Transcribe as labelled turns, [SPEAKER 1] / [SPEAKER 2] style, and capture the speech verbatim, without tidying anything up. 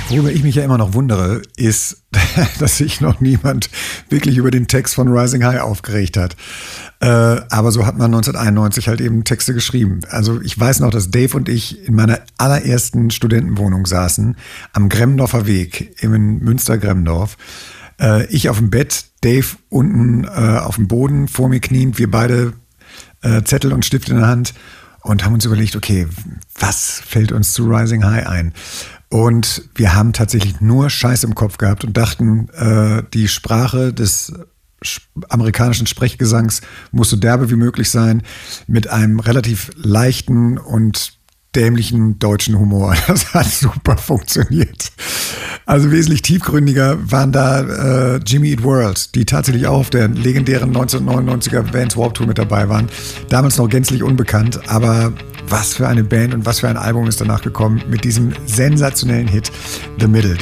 [SPEAKER 1] Worüber ich mich ja immer noch wundere, ist, dass sich noch niemand wirklich über den Text von Rising High aufgeregt hat. Äh, aber so hat man neunzehnhunderteinundneunzig halt eben Texte geschrieben. Also ich weiß noch, dass Dave und ich in meiner allerersten Studentenwohnung saßen, am Gremmendorfer Weg, in Münster-Gremmendorf. Äh, ich auf dem Bett, Dave unten äh, auf dem Boden, vor mir kniend, wir beide äh, Zettel und Stift in der Hand und haben uns überlegt, okay, was fällt uns zu Rising High ein? Und wir haben tatsächlich nur Scheiß im Kopf gehabt und dachten, äh, die Sprache des amerikanischen Sprechgesangs muss so derbe wie möglich sein, mit einem relativ leichten und dämlichen deutschen Humor. Das hat super funktioniert. Also wesentlich tiefgründiger waren da äh, Jimmy Eat World, die tatsächlich auch auf der legendären neunzehnhundertneunundneunziger Vans Warped Tour mit dabei waren. Damals noch gänzlich unbekannt, aber was für eine Band und was für ein Album ist danach gekommen mit diesem sensationellen Hit The Middle.